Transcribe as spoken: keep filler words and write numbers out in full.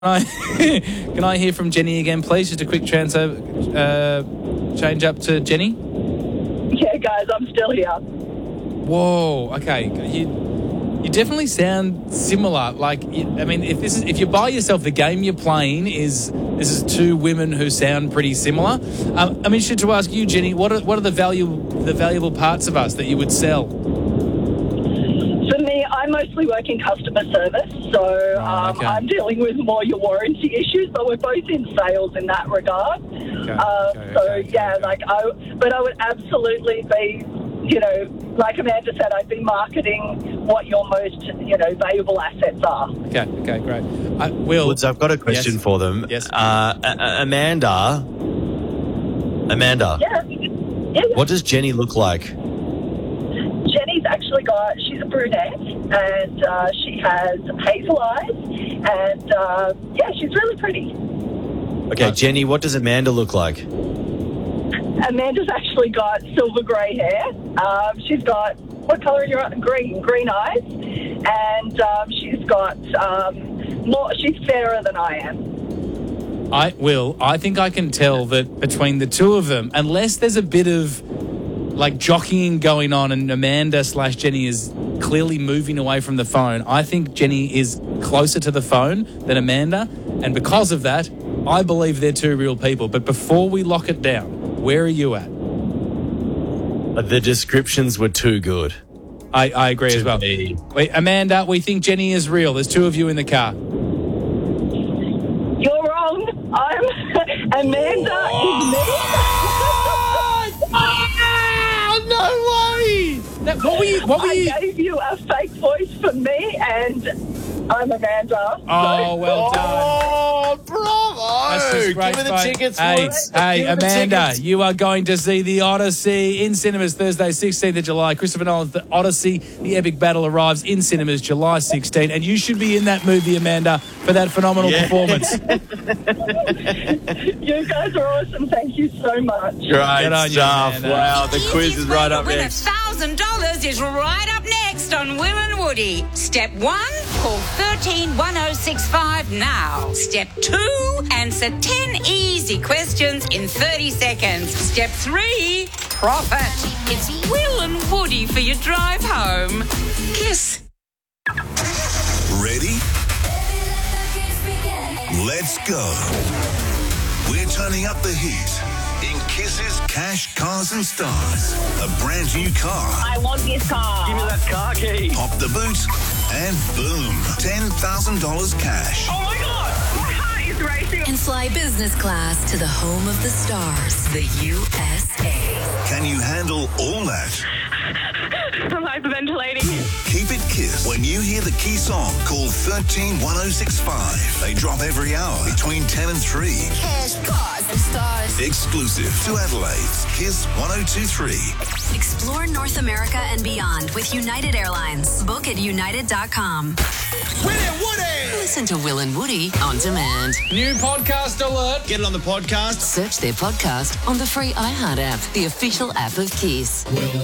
I, can I hear from Jenny again, please? Just a quick transfer, uh, change up to Jenny. Yeah, guys, I'm still here. Whoa, okay. You, you definitely sound similar. Like, you, I mean, if this is if you're by yourself, the game you're playing is this is two women who sound pretty similar. Um, I'm interested to ask you, Jenny, what are what are the value the valuable parts of us that you would sell? For me, I mostly work in customer service, so um, okay. I'm dealing with more your warranty issues, but we're both in sales in that regard. Okay, uh, okay, so, okay, yeah, okay. like I, but I would absolutely be, you know, like Amanda said, I'd be marketing what your most, you know, valuable assets are. Okay, okay, great. I, Will, Woods, I've got a question yes. for them. Yes. Uh, A- A- Amanda. Amanda. Yeah. yeah. What does Jenny look like? Jenny's actually got, she's a brunette, and uh, she has hazel eyes, and uh, yeah, she's really pretty. Okay, Jenny, what does Amanda look like? Amanda's actually got silver grey hair. Um, she's got, what colour are your eyes? Green, green eyes. And um, she's got, um, more, she's fairer than I am. I will. I think I can tell that between the two of them, unless there's a bit of like jockeying going on and Amanda slash Jenny is clearly moving away from the phone, I think Jenny is closer to the phone than Amanda. And because of that, I believe they're two real people. But before we lock it down, where are you at? The descriptions were too good. I, I agree as well. me. Wait, Amanda, we think Jenny is real. There's two of you in the car. You're wrong. I'm Amanda is me. No way! That, what were you? What were I you? gave you a fake voice for me, and I'm Amanda. Oh, well done. Oh, bravo! That's just great, Give me the mate. tickets, Hey, Woods. hey, Give me the Amanda, tickets. you are going to see The Odyssey in cinemas Thursday, sixteenth of July. Christopher Nolan's The Odyssey, the epic battle arrives in cinemas July sixteenth, and you should be in that movie, Amanda, for that phenomenal Yeah. performance. You guys are awesome. Thank you so much. Great Good on you, stuff. Amanda. Wow, the quiz is right up win next. a thousand dollars is right up next on Will and Woody. Step one, call thirteen one oh six five now. Step two, answer ten easy questions in thirty seconds. Step three, profit. It's Will and Woody for your drive home. Kiss. Ready? Let's go. We're turning up the heat in Kiss's Cash, Cars and Stars. A brand new car. I want this car. Give me that car key. Pop the boot and boom, ten thousand dollars cash. Oh my God! My heart is racing. And fly business class to the home of the stars, the U S A. Can you handle all that? I'm hyperventilating. Keep it Kiss. When you hear the key song, call thirteen one oh six five. They drop every hour between ten and three. Cash, cars, and stars. Exclusive to Adelaide's Kiss one oh two three. Explore North America and beyond with United Airlines. Book at united dot com. Listen to Will and Woody on demand. New podcast alert. Get it on the podcast. Search their podcast on the free iHeart app, the official app of Kiss.